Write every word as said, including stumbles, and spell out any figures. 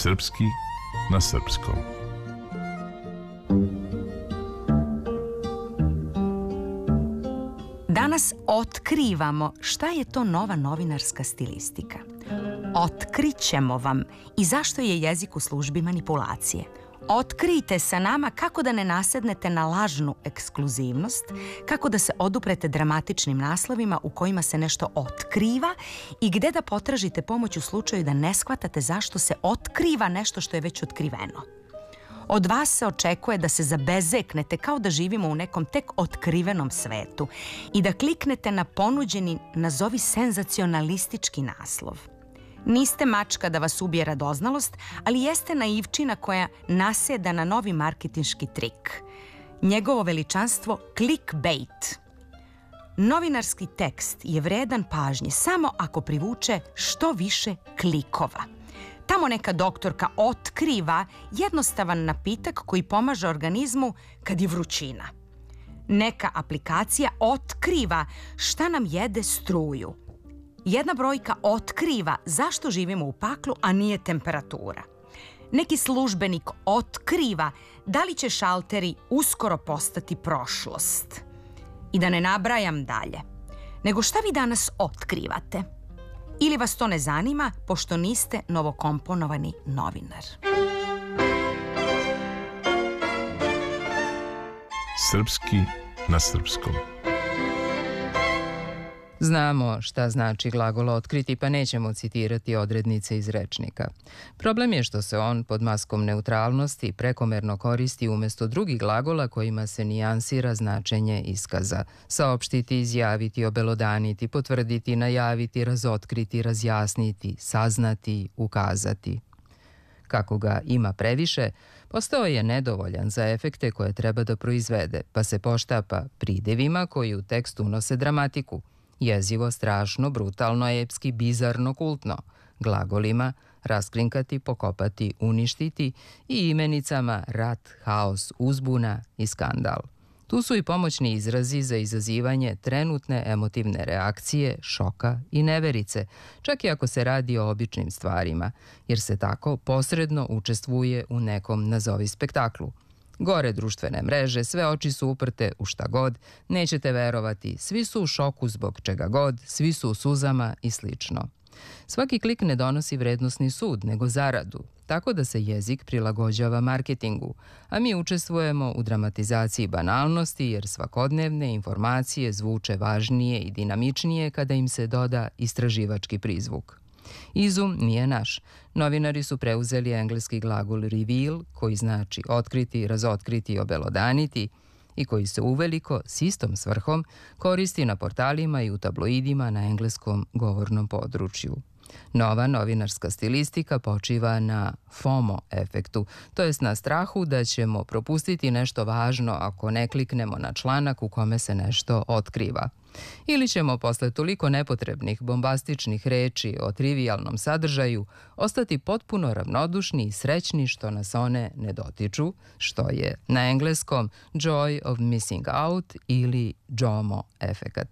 Srpski na srpskom. Danas otkrivamo šta je to nova novinarska stilistika. Otkrićemo vam i zašto je jezik u službi manipulacije. Otkrijte sa nama kako da ne nasednete na lažnu ekskluzivnost, kako da se oduprete dramatičnim naslovima u kojima se nešto otkriva i gde da potražite pomoć u slučaju da ne shvatate zašto se otkriva nešto što je već otkriveno. Od vas se očekuje da se zabezeknete kao da živimo u nekom tek otkrivenom svetu i da kliknete na ponuđeni, nazovi senzacionalistički naslov. Niste mačka da vas ubije radoznalost, ali jeste naivčina koja naseda na novi marketinški trik. Njegovo veličanstvo clickbait. Novinarski tekst je vredan pažnje samo ako privuče što više klikova. Tamo neka doktorka otkriva jednostavan napitak koji pomaže organizmu kad je vrućina. Neka aplikacija otkriva šta nam jede struju. Jedna brojka otkriva zašto živimo u paklu, a nije temperatura. Neki službenik otkriva da li će šalteri uskoro postati prošlost. I da ne nabrajam dalje. Nego šta vi danas otkrivate? Ili vas to ne zanima, pošto niste novokomponovani novinar? Srpski na srpskom. Znamo šta znači glagol otkriti, pa nećemo citirati odrednice iz rečnika. Problem je što se on pod maskom neutralnosti prekomerno koristi umjesto drugih glagola kojima se nijansira značenje iskaza. Saopštiti, izjaviti, obelodaniti, potvrditi, najaviti, razotkriti, razjasniti, saznati, ukazati. Kako ga ima previše, postao je nedovoljan za efekte koje treba da proizvede, pa se poštapa pridevima koji u tekstu unose dramatiku. Jezivo, strašno, brutalno, epski, bizarno, kultno, glagolima raskrinkati, pokopati, uništiti i imenicama rat, haos, uzbuna i skandal. Tu su i pomoćni izrazi za izazivanje trenutne emotivne reakcije, šoka i neverice, čak i ako se radi o običnim stvarima, jer se tako posredno učestvuje u nekom nazovi spektaklu. Gore društvene mreže, sve oči su uprte u šta god, nećete verovati, svi su u šoku zbog čega god, svi su u suzama i slično. Svaki klik ne donosi vrednosni sud, nego zaradu, tako da se jezik prilagođava marketingu, a mi učestvujemo u dramatizaciji banalnosti jer svakodnevne informacije zvuče važnije i dinamičnije kada im se doda istraživački prizvuk. Izum nije naš. Novinari su preuzeli engleski glagol reveal, koji znači otkriti, razotkriti, obelodaniti i koji se uveliko s istom svrhom koristi na portalima i u tabloidima na engleskom govornom području. Nova novinarska stilistika počiva na FOMO efektu, to jest na strahu da ćemo propustiti nešto važno ako ne kliknemo na članak u kome se nešto otkriva. Ili ćemo posle toliko nepotrebnih bombastičnih reči o trivijalnom sadržaju ostati potpuno ravnodušni i srećni što nas one ne dotiču, što je na engleskom joy of missing out ili JOMO efekat.